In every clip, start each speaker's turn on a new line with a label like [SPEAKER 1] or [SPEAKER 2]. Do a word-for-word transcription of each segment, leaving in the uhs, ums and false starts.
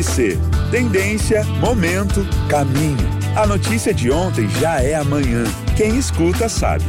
[SPEAKER 1] M C. Tendência, momento, caminho. A notícia de ontem já é amanhã. Quem escuta sabe.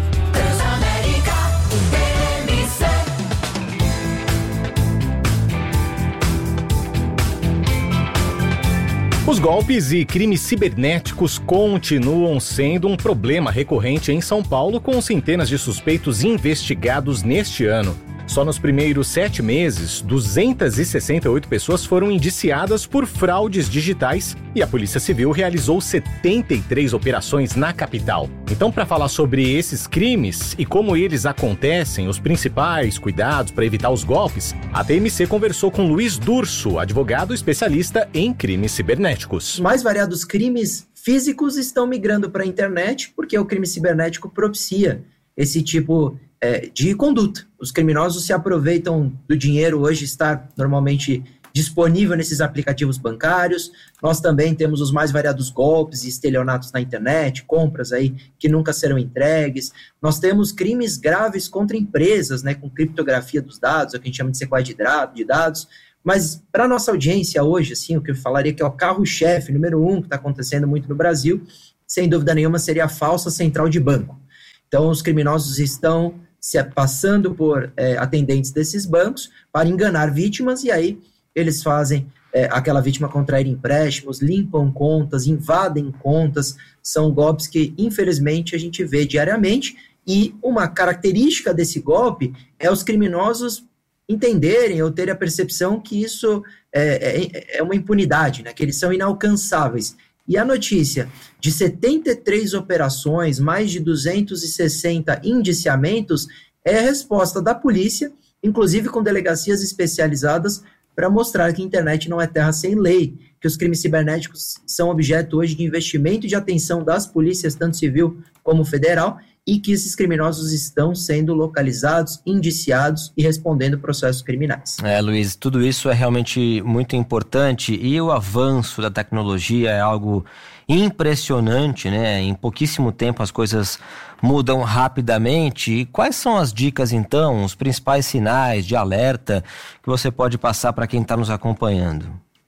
[SPEAKER 2] Os golpes e crimes cibernéticos continuam sendo um problema recorrente em São Paulo, com centenas de suspeitos investigados neste ano. Só nos primeiros sete meses, duzentas e sessenta e oito pessoas foram indiciadas por fraudes digitais e a Polícia Civil realizou setenta e três operações na capital. Então, para falar sobre esses crimes e como eles acontecem, os principais cuidados para evitar os golpes, a T M C conversou com Luiz Durso, advogado especialista em crimes cibernéticos.
[SPEAKER 3] Os mais variados crimes físicos estão migrando para a internet porque o crime cibernético propicia esse tipo é, de conduta. Os criminosos se aproveitam do dinheiro hoje estar normalmente disponível nesses aplicativos bancários. Nós também temos os mais variados golpes e estelionatos na internet, compras aí que nunca serão entregues. Nós temos crimes graves contra empresas, né, com criptografia dos dados, o que a gente chama de sequestro de dados. Mas para a nossa audiência hoje, assim, o que eu falaria que é o carro-chefe número um que está acontecendo muito no Brasil, sem dúvida nenhuma, seria a falsa central de banco. Então, os criminosos estão se passando por é, atendentes desses bancos para enganar vítimas e aí eles fazem é, aquela vítima contrair empréstimos, limpam contas, invadem contas. São golpes que, infelizmente, a gente vê diariamente e uma característica desse golpe é os criminosos entenderem ou terem a percepção que isso é, é, é uma impunidade, né? Que eles são inalcançáveis. E a notícia de setenta e três operações, mais de duzentos e sessenta indiciamentos, é a resposta da polícia, inclusive com delegacias especializadas, para mostrar que a internet não é terra sem lei, que os crimes cibernéticos são objeto hoje de investimento e de atenção das polícias, tanto civil como federal, e que esses criminosos estão sendo localizados, indiciados e respondendo processos criminais.
[SPEAKER 4] É, Luiz, tudo isso é realmente muito importante e o avanço da tecnologia é algo impressionante, né? Em pouquíssimo tempo as coisas mudam rapidamente. E quais são as dicas, então, os principais sinais de alerta que você pode passar para quem está nos acompanhando?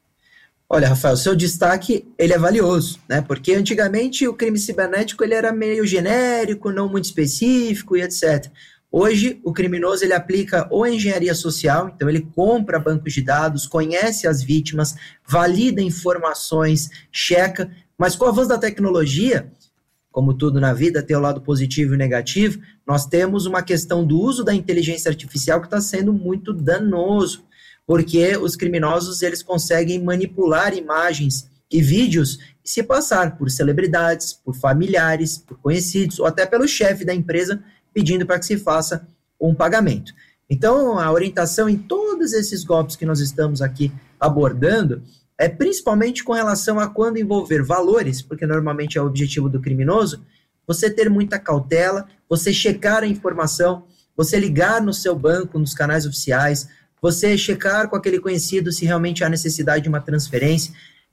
[SPEAKER 3] Olha, Rafael, seu destaque, ele é valioso, né? Porque antigamente o crime cibernético ele era meio genérico, não muito específico e etcétera. Hoje, o criminoso ele aplica ou engenharia social, então ele compra bancos de dados, conhece as vítimas, valida informações, checa, mas com o avanço da tecnologia, como tudo na vida, tem o lado positivo e negativo, nós temos uma questão do uso da inteligência artificial que está sendo muito danoso, porque os criminosos eles conseguem manipular imagens e vídeos e se passar por celebridades, por familiares, por conhecidos, ou até pelo chefe da empresa, pedindo para que se faça um pagamento. Então, a orientação em todos esses golpes que nós estamos aqui abordando é principalmente com relação a quando envolver valores, porque normalmente é o objetivo do criminoso, você ter muita cautela, você checar a informação, você ligar no seu banco, nos canais oficiais, você checar com aquele conhecido se realmente há necessidade de uma transferência.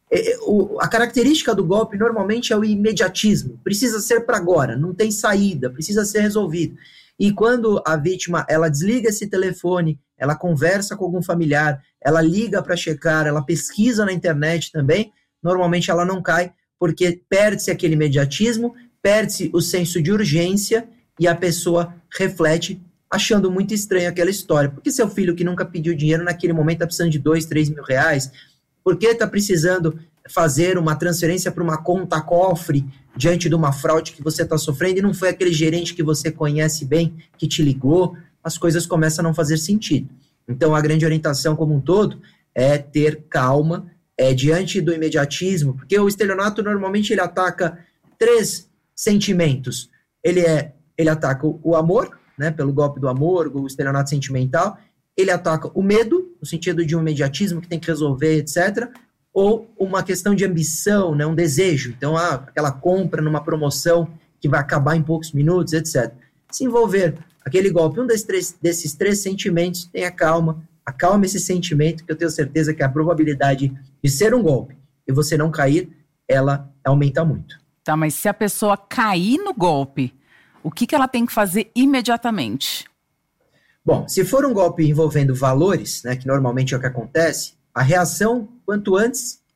[SPEAKER 3] A característica do golpe normalmente é o imediatismo, precisa ser para agora, não tem saída, precisa ser resolvido. E quando a vítima ela desliga esse telefone, ela conversa com algum familiar, ela liga para checar, ela pesquisa na internet também, normalmente ela não cai, porque perde-se aquele imediatismo, perde-se o senso de urgência e a pessoa reflete achando muito estranho aquela história. Por que seu filho que nunca pediu dinheiro naquele momento está precisando de dois, três mil reais? Por que está precisando fazer uma transferência para uma conta cofre diante de uma fraude que você está sofrendo e não foi aquele gerente que você conhece bem que te ligou? As coisas começam a não fazer sentido. Então, a grande orientação como um todo é ter calma é, diante do imediatismo, porque o estelionato normalmente ele ataca três sentimentos. Ele, é, ele ataca o, o amor, né, pelo golpe do amor, o estelionato sentimental, ele ataca o medo, no sentido de um imediatismo que tem que resolver, etcétera, ou uma questão de ambição, né, um desejo, então ah, aquela compra numa promoção que vai acabar em poucos minutos, etcétera. Se envolver aquele golpe, um desses três, desses três sentimentos, tenha calma, acalme esse sentimento, que eu tenho certeza que a probabilidade de ser um golpe e você não cair, ela aumenta muito.
[SPEAKER 5] Tá, mas se a pessoa cair no golpe, o que, que ela tem que fazer imediatamente?
[SPEAKER 3] Bom, se for um golpe envolvendo valores, né, que normalmente é o que acontece, a reação, quanto antes,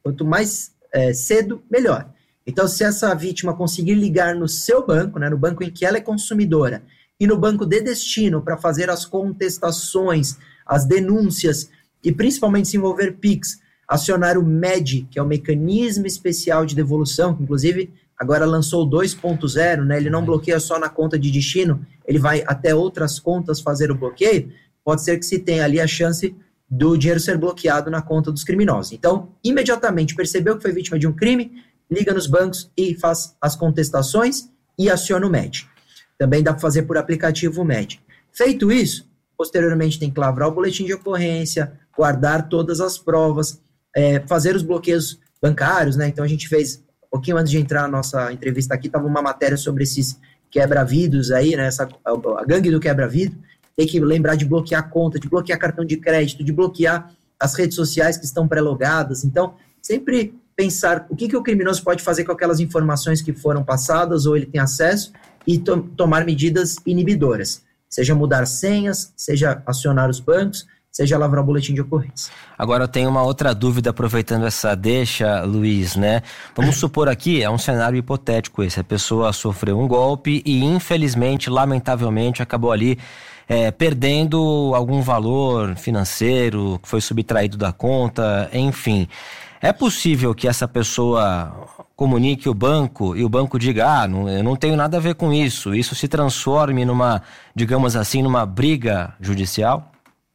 [SPEAKER 3] Quanto mais é, cedo, melhor. Então, se essa vítima conseguir ligar no seu banco, né, no banco em que ela é consumidora, e no banco de destino para fazer as contestações, as denúncias e principalmente se envolver Pix, acionar o M E D, que é o Mecanismo Especial de Devolução, que inclusive agora lançou o dois ponto zero, né? Ele não bloqueia só na conta de destino, ele vai até outras contas fazer o bloqueio, pode ser que se tenha ali a chance do dinheiro ser bloqueado na conta dos criminosos. Então, imediatamente percebeu que foi vítima de um crime, liga nos bancos e faz as contestações e aciona o M E D. Também dá para fazer por aplicativo M E D. Feito isso, posteriormente tem que lavrar o boletim de ocorrência, guardar todas as provas, é, fazer os bloqueios bancários, né? Então a gente fez, um pouquinho antes de entrar na nossa entrevista aqui, estava uma matéria sobre esses quebra-vidros aí, né? Essa, a, a gangue do quebra-vidro. Tem que lembrar de bloquear a conta, de bloquear cartão de crédito, de bloquear as redes sociais que estão pré-logadas. Então, sempre pensar o que, que o criminoso pode fazer com aquelas informações que foram passadas ou ele tem acesso e to- tomar medidas inibidoras. Seja mudar senhas, seja acionar os bancos, seja lavrar o boletim de ocorrência.
[SPEAKER 4] Agora eu tenho uma outra dúvida, aproveitando essa deixa, Luiz, né? Vamos supor aqui, é um cenário hipotético esse, a pessoa sofreu um golpe e infelizmente, lamentavelmente, acabou ali é, perdendo algum valor financeiro, que foi subtraído da conta, enfim. É possível que essa pessoa comunique o banco e o banco diga, ah, não, eu não tenho nada a ver com isso, isso se transforme numa, digamos assim, numa briga judicial?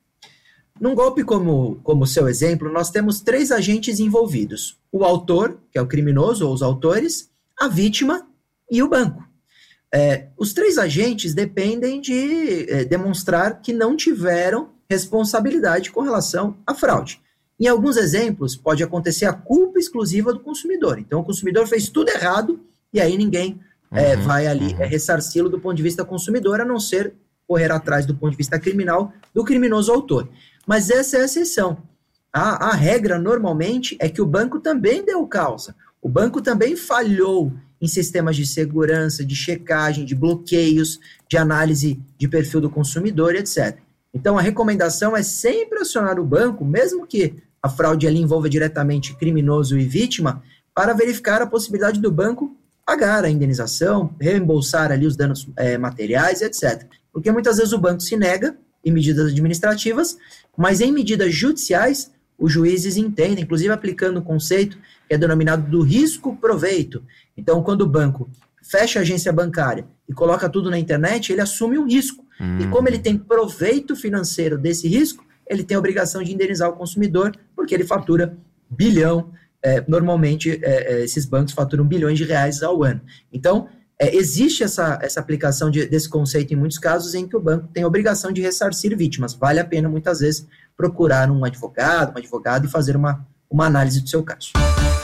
[SPEAKER 3] Num golpe como como o seu exemplo, nós temos três agentes envolvidos. O autor, que é o criminoso ou os autores, a vítima e o banco. É, os três agentes dependem de é, demonstrar que não tiveram responsabilidade com relação à fraude. Em alguns exemplos, pode acontecer a culpa exclusiva do consumidor. Então, o consumidor fez tudo errado e aí ninguém uhum, é, vai ali uhum. é, ressarci-lo do ponto de vista consumidor, a não ser correr atrás do ponto de vista criminal do criminoso autor. Mas essa é a exceção. A, a regra, normalmente, é que o banco também deu causa. O banco também falhou em sistemas de segurança, de checagem, de bloqueios, de análise de perfil do consumidor, etcétera. Então, a recomendação é sempre acionar o banco, mesmo que a fraude ali envolva diretamente criminoso e vítima, para verificar a possibilidade do banco pagar a indenização, reembolsar ali os danos é, materiais, etcétera. Porque muitas vezes o banco se nega em medidas administrativas, mas em medidas judiciais, os juízes entendem, inclusive aplicando um conceito que é denominado do risco-proveito. Então, quando o banco fecha a agência bancária e coloca tudo na internet, ele assume um risco. Hum. E como ele tem proveito financeiro desse risco, ele tem a obrigação de indenizar o consumidor, porque ele fatura bilhão, é, normalmente é, esses bancos faturam bilhões de reais ao ano. Então, é, existe essa, essa aplicação de, desse conceito em muitos casos em que o banco tem a obrigação de ressarcir vítimas. Vale a pena, muitas vezes, procurar um advogado, um advogado e fazer uma, uma análise do seu caso.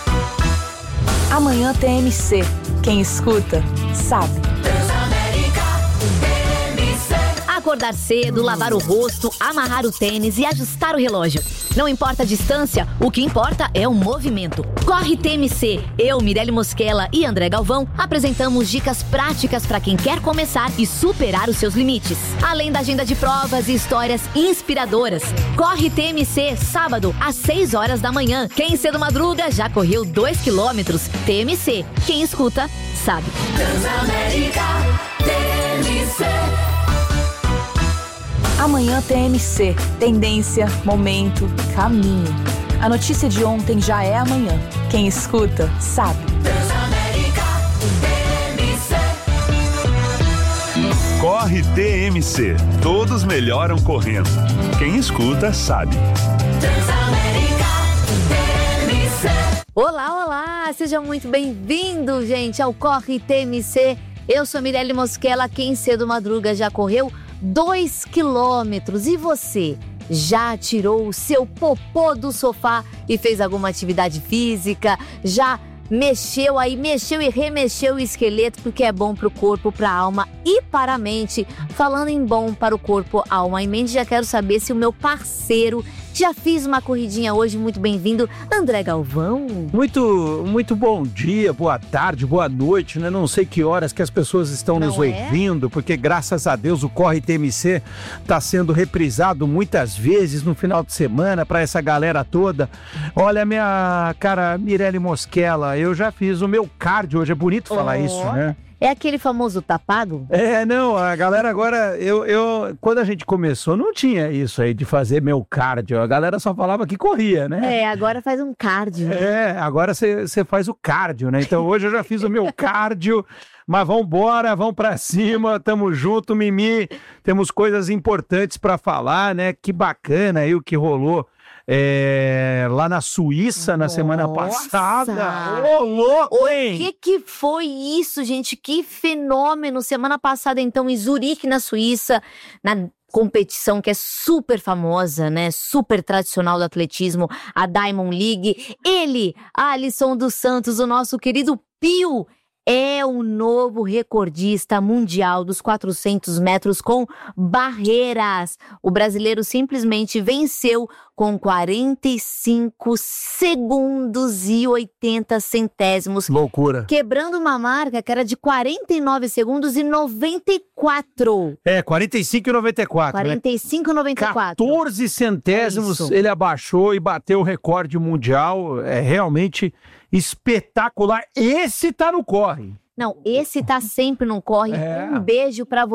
[SPEAKER 6] Amanhã T M C. Quem escuta, sabe.
[SPEAKER 7] Acordar cedo, lavar o rosto, amarrar o tênis e ajustar o relógio. Não importa a distância, o que importa é o movimento. Corre T M C. Eu, Mirelle Mosquela e André Galvão apresentamos dicas práticas para quem quer começar e superar os seus limites. Além da agenda de provas e histórias inspiradoras. Corre T M C, sábado, às seis horas da manhã. Quem cedo madruga já correu dois quilômetros. T M C. Quem escuta, sabe.
[SPEAKER 6] Transamérica, T M C. Amanhã T M C. Tendência, momento, caminho. A notícia de ontem já é amanhã. Quem escuta, sabe.
[SPEAKER 1] Transamérica, T M C. Corre T M C. Todos melhoram correndo. Quem escuta, sabe.
[SPEAKER 6] Transamérica, T M C.
[SPEAKER 7] Olá, olá! Seja muito bem-vindo, gente, ao Corre T M C. Eu sou Mirelle Mosquela. Quem cedo madruga já correu dois quilômetros. E você, já tirou o seu popô do sofá e fez alguma atividade física? Já mexeu aí, mexeu e remexeu o esqueleto, porque é bom para o corpo, para a alma e para a mente. Falando em bom para o corpo, alma e mente, já quero saber se o meu parceiro Já fiz uma corridinha hoje, muito bem-vindo, André Galvão.
[SPEAKER 8] Muito, muito bom dia, boa tarde, boa noite, né? Não sei que horas que as pessoas estão
[SPEAKER 7] Não
[SPEAKER 8] nos
[SPEAKER 7] é?
[SPEAKER 8] ouvindo, porque graças a Deus o Corre T M C está sendo reprisado muitas vezes no final de semana para essa galera toda. Olha, minha cara Mirelle Mosquela, eu já fiz o meu cardio hoje, é bonito falar
[SPEAKER 7] Oh.
[SPEAKER 8] isso, né?
[SPEAKER 7] É aquele famoso tapado?
[SPEAKER 8] É, não, a galera agora, eu, eu, quando a gente começou, não tinha isso aí de fazer meu cardio, a galera só falava que corria, né?
[SPEAKER 7] É, agora faz um cardio.
[SPEAKER 8] É, agora você faz o cardio, né? Então hoje eu já fiz o meu cardio, mas vamos embora, vamos pra cima, tamo junto, Mimi, temos coisas importantes pra falar, né? Que bacana aí o que rolou. É, lá na Suíça, na
[SPEAKER 7] Nossa.
[SPEAKER 8] semana passada. Ô, louco,
[SPEAKER 7] O
[SPEAKER 8] hein?
[SPEAKER 7] que que foi isso, gente? Que fenômeno! Semana passada, então, em Zurique, na Suíça, na competição que é super famosa, né? Super tradicional do atletismo, a Diamond League. Ele, Alisson dos Santos, o nosso querido Pio, é o novo recordista mundial dos quatrocentos metros com barreiras. O brasileiro simplesmente venceu com quarenta e cinco segundos e oitenta centésimos.
[SPEAKER 8] Loucura.
[SPEAKER 7] Quebrando uma marca que era de quarenta e nove segundos e noventa e quatro.
[SPEAKER 8] É, quarenta e cinco e noventa e quatro,
[SPEAKER 7] quarenta e cinco e noventa e
[SPEAKER 8] né?
[SPEAKER 7] quatro.
[SPEAKER 8] quatorze centésimos
[SPEAKER 7] Isso.
[SPEAKER 8] ele abaixou e bateu o recorde mundial. É realmente espetacular. Esse tá no corre.
[SPEAKER 7] Não, esse tá sempre no corre.
[SPEAKER 8] É.
[SPEAKER 7] Um beijo pra você.